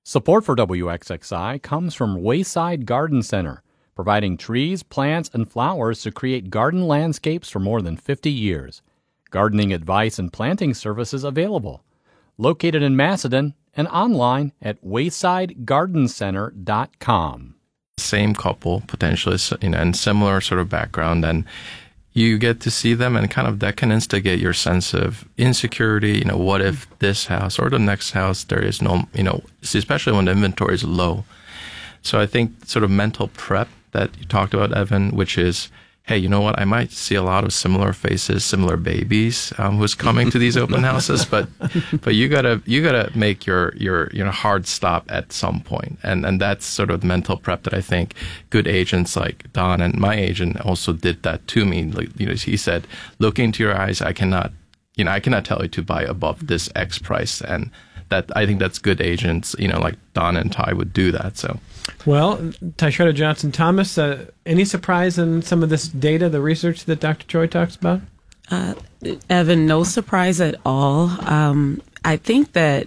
Support for WXXI comes from Wayside Garden Center, providing trees, plants, and flowers to create garden landscapes for more than 50 years. Gardening advice and planting services available. Located in Macedon and online at waysidegardencenter.com. Same couple, potentially, and similar sort of background, and you get to see them, and kind of that can instigate your sense of insecurity. What if this house or the next house, there is no, especially when the inventory is low. So I think sort of mental prep that you talked about, Evan, which is, hey, you know what? I might see a lot of similar faces, similar babies who's coming to these open houses, but you gotta make your hard stop at some point, and that's sort of mental prep that I think good agents like Don and my agent also did that to me. He said, look into your eyes. I cannot tell you to buy above this X price, and that I think that's good agents, like Don and Ty would do that. So. Well, Tashredo Johnson Thomas, any surprise in some of this data, the research that Dr. Choi talks about? Evan, no surprise at all. I think that,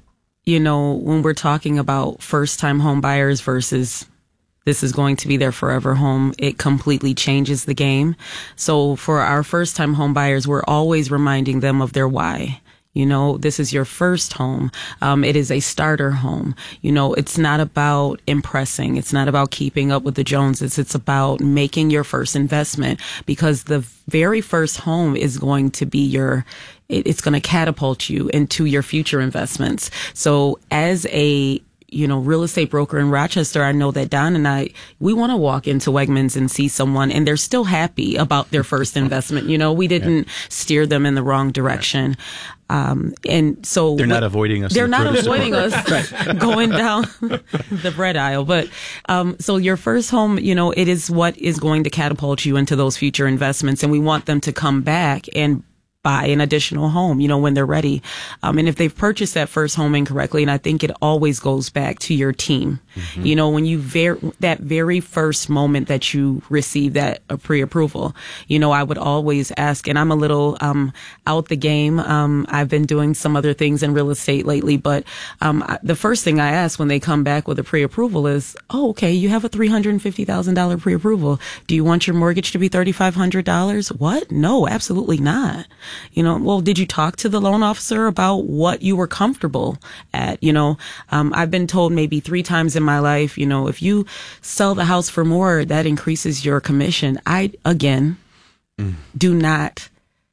when we're talking about first-time home buyers versus this is going to be their forever home, it completely changes the game. So for our first-time home buyers, we're always reminding them of their why. This is your first home. It is a starter home. It's not about impressing. It's not about keeping up with the Joneses. It's about making your first investment, because the very first home is going to be it's going to catapult you into your future investments. So as a real estate broker in Rochester, I know that Don and I, we want to walk into Wegmans and see someone and they're still happy about their first investment. We didn't steer them in the wrong direction. And so they're not avoiding us. They're not avoiding us going down the bread aisle. But, so your first home, it is what is going to catapult you into those future investments. And we want them to come back and buy an additional home, when they're ready. And if they've purchased that first home incorrectly, and I think it always goes back to your team. Mm-hmm. When you that very first moment that you receive that pre-approval, I would always ask, and I'm a little out the game. I've been doing some other things in real estate lately, but the first thing I ask when they come back with a pre-approval is, oh, okay, you have a $350,000 pre-approval. Do you want your mortgage to be $3,500? What? No, absolutely not. Well, did you talk to the loan officer about what you were comfortable at? I've been told maybe 3 times in my life, if you sell the house for more, that increases your commission. I, again, do not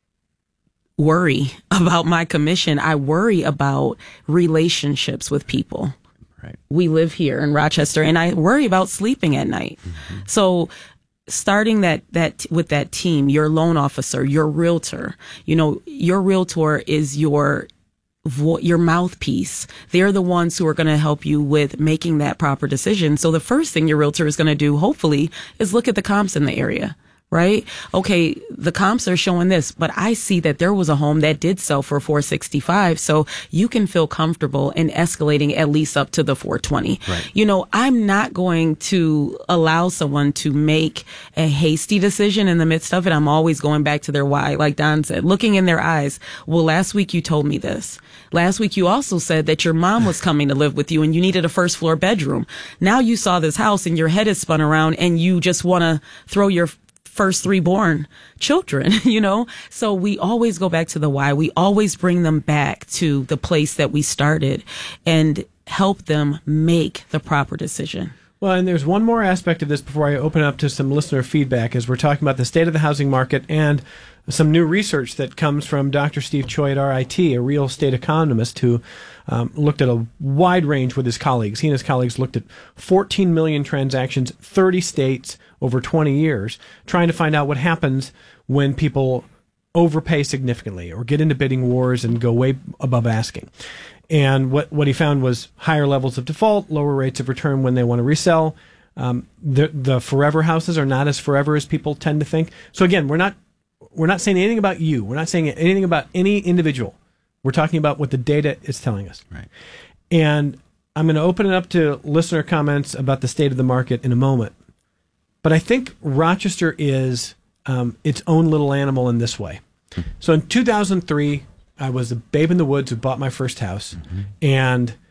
worry about my commission. I worry about relationships with people. Right. We live here in Rochester, and I worry about sleeping at night. Mm-hmm. So starting that with that team, your loan officer, your realtor, your realtor is your mouthpiece. They're the ones who are going to help you with making that proper decision. So the first thing your realtor is going to do, hopefully, is look at the comps in the area. Right? Okay, the comps are showing this, but I see that there was a home that did sell for $465, so you can feel comfortable in escalating at least up to the $420. Right. I'm not going to allow someone to make a hasty decision in the midst of it. I'm always going back to their why, like Don said, looking in their eyes. Well, last week you told me this. Last week you also said that your mom was coming to live with you and you needed a first floor bedroom. Now you saw this house and your head is spun around and you just want to throw your first 3 born children, So we always go back to the why. We always bring them back to the place that we started and help them make the proper decision. Well, and there's one more aspect of this before I open up to some listener feedback, as we're talking about the state of the housing market and some new research that comes from Dr. Steve Choi at RIT, a real estate economist who looked at a wide range with his colleagues. He and his colleagues looked at 14 million transactions, 30 states over 20 years, trying to find out what happens when people overpay significantly or get into bidding wars and go way above asking. And what he found was higher levels of default, lower rates of return when they want to resell. The forever houses are not as forever as people tend to think. So again, we're not saying anything about you. We're not saying anything about any individual. We're talking about what the data is telling us. Right. And I'm going to open it up to listener comments about the state of the market in a moment. But I think Rochester is its own little animal in this way. So in 2003, I was a babe in the woods who bought my first house. Mm-hmm. And